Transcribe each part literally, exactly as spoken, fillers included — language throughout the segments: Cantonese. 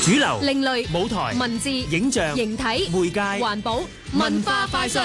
主流、 另類舞台、 文字、 影像、 形體、 媒介、 環保、文化快訊。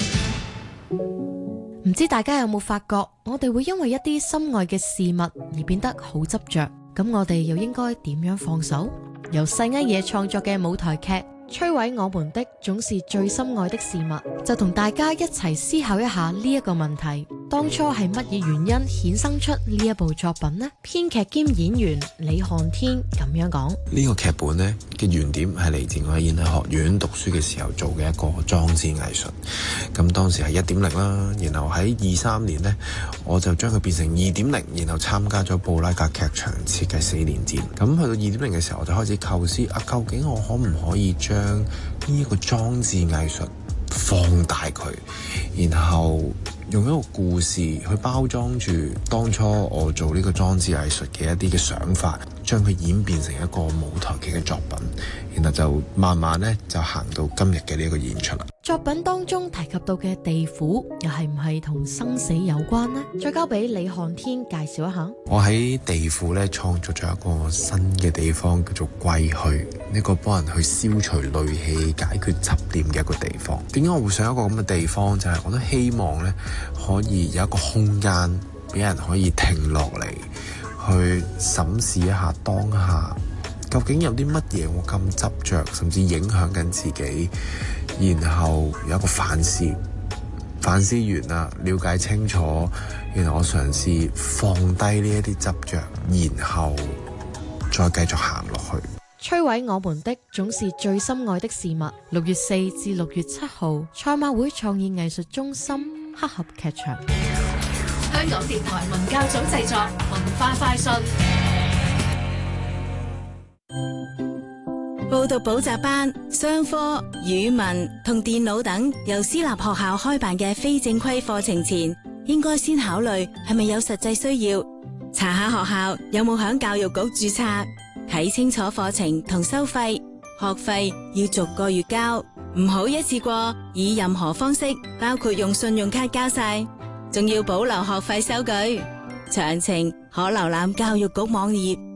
唔知大家有冇發覺，我哋會因為一啲心愛嘅事物而變得好執着，咁我哋又應該點樣放手？由細埃野創作嘅舞台劇《摧毀我們的總是最心愛的事物》，就同大家一齊思考一下呢一個問題。當初係乜嘢原因衍生出呢一部作品呢？編劇兼演員李漢天咁樣講： 呢個劇本呢嘅原點係嚟自我喺演藝學院讀書嘅時候做嘅一個裝置藝術。咁當時係一點零啦，然後喺二三年呢，我就將佢變成二點零，然後參加咗布拉格劇場設計四年展。咁去到二點零嘅時候，我就開始構思啊，究竟我可唔可以將呢一個裝置藝術放大佢，然後用一個故事去包裝住當初我做呢個裝置藝術嘅一啲嘅想法，將佢演變成一個舞台劇嘅作品，然後就慢慢咧就行到今日嘅呢一個演出啦。 作品當中提及到嘅地府，又係唔係同生死有關呢？再交俾李漢天介紹一下。 我喺地府咧創造咗一個新嘅地方，叫做歸墟，呢個幫人去消除戾氣、解決執念嘅一個地方。點解我會想一個咁嘅地方？就係、是、我都希望咧可以有一個空間俾人可以停落嚟，去審視一下當下究竟有啲乜嘢我咁執着，甚至影響緊自己，然後有一個反思，反思完啦，了解清楚，然後我嘗試放低呢一啲執着，然後再繼續行落去。 摧毀我們的總是最心愛的事物。六月四至六月七號，賽馬會創意藝術中心黑盒劇場。 香港電台文教組製作，文化快訊。 報讀補習班、商科、語文同電腦等由私立學校開辦嘅非正規課程前，應該先考慮係咪有實際需要，查下學校有冇響教育局註冊，睇清楚課程同收費，學費要逐個月交，唔好一次過以任何方式，包括用信用卡交晒，仲要保留學費收據。詳情可瀏覽教育局網頁。